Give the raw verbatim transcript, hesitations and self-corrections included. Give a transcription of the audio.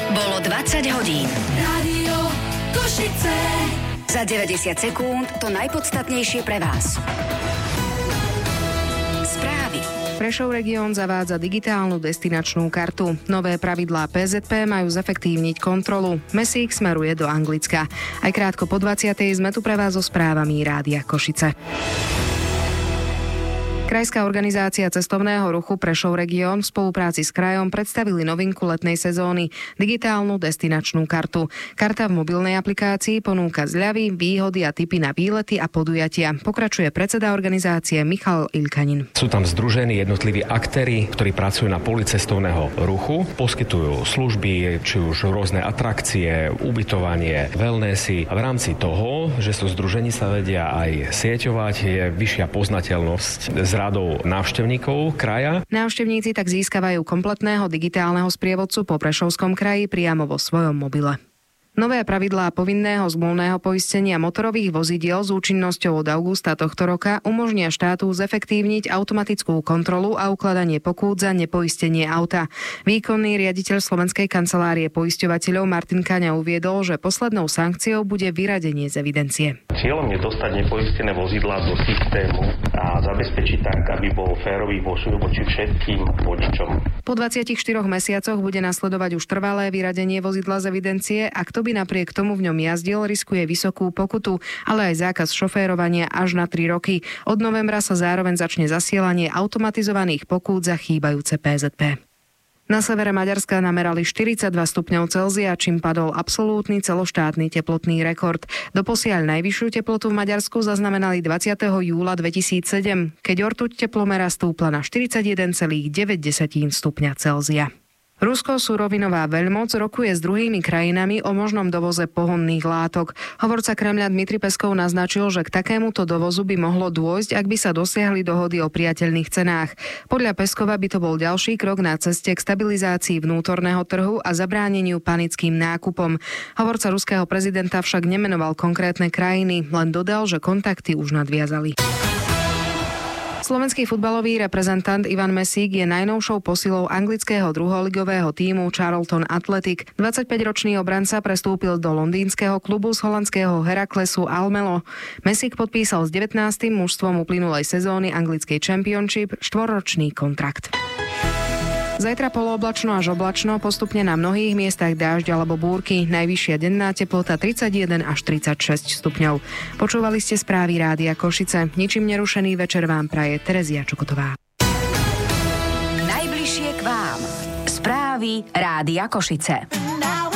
Bolo dvadsať hodín. Rádio Košice. Za deväťdesiat sekúnd to najpodstatnejšie pre vás. Správy. Prešov región zavádza digitálnu destinačnú kartu. Nové pravidlá pé zet pé majú zefektívniť kontrolu. Mesík smeruje do Anglicka. Aj krátko po dvadsiatej sme tu pre vás so správami Rádia Košice. Krajská organizácia cestovného ruchu Prešov región v spolupráci s krajom predstavili novinku letnej sezóny – digitálnu destinačnú kartu. Karta v mobilnej aplikácii ponúka zľavy, výhody a tipy na výlety a podujatia. Pokračuje predseda organizácie Michal Ilkanin. Sú tam združení jednotliví aktéri, ktorí pracujú na poli cestovného ruchu, poskytujú služby, či už rôzne atrakcie, ubytovanie, wellnessy. A v rámci toho, že sú združení, sa vedia aj sieťovať, je vyššia poznateľnosť z radou návštevníkov kraja. Návštevníci tak získavajú kompletného digitálneho sprievodcu po Prešovskom kraji priamo vo svojom mobile. Nové pravidlá povinného zmluvného poistenia motorových vozidiel s účinnosťou od augusta tohto roka umožnia štátu zefektívniť automatickú kontrolu a ukladanie pokút za nepoistenie auta. Výkonný riaditeľ Slovenskej kancelárie poisťovateľov Martin Kaňa uviedol, že poslednou sankciou bude vyradenie z evidencie. Cieľom je dostať nepoistené vozidlá do systému a zabezpečiť tak, aby bol férový posúd voči všetkým vodičom. Po dvadsiatich štyroch mesiacoch bude nasledovať už trvalé vyradenie vozidla z evidencie, a kto by napriek tomu v ňom jazdil, riskuje vysokú pokutu, ale aj zákaz šoférovania až na tri roky. Od novembra sa zároveň začne zasielanie automatizovaných pokút za chýbajúce pé zet pé. Na severe Maďarska namerali štyridsaťdva stupňov Celzia, čím padol absolútny celoštátny teplotný rekord. Doposiaľ najvyššiu teplotu v Maďarsku zaznamenali dvadsiateho júla dvetisícsedem, keď ortuť teplomera stúpla na štyridsaťjeden celá deväť stupňa Celzia. Rusko, surovinová veľmoc, rokuje s druhými krajinami o možnom dovoze pohonných látok. Hovorca Kremľa Dmitrij Peskov naznačil, že k takémuto dovozu by mohlo dôjsť, ak by sa dosiahli dohody o priateľných cenách. Podľa Peskova by to bol ďalší krok na ceste k stabilizácii vnútorného trhu a zabráneniu panickým nákupom. Hovorca ruského prezidenta však nemenoval konkrétne krajiny, len dodal, že kontakty už nadviazali. Slovenský futbalový reprezentant Ivan Mesík je najnovšou posilou anglického druholigového tímu Charlton Athletic. dvadsaťpäťročný obranca prestúpil do londýnskeho klubu z holandského Heraklesu Almelo. Mesík podpísal s devätnástym mužstvom uplynulej sezóny anglickej Championship štvorročný kontrakt. Zajtra polooblačno až oblačno, postupne na mnohých miestach dážď alebo búrky. Najvyššia denná teplota tridsaťjeden až tridsaťšesť stupňov. Počúvali ste správy Rádia Košice. Ničím nerušený večer vám praje Terezia Čokotová. Najbližšie k vám. Správy Rádia Košice.